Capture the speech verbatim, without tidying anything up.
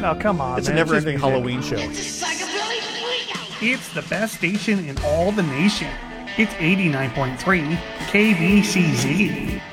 Oh, come on. It's man. a never-ending just music. Halloween show. It's the best station in all the nation. It's eighty-nine point three K B C Z.